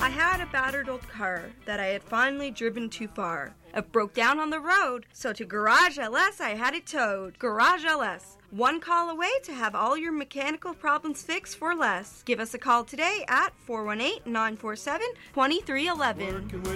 I had a battered old car that I had finally driven too far. It broke down on the road, so to Garage LS I had it towed. Garage LS, one call away to have all your mechanical problems fixed for less. Give us a call today at 418-947-2311.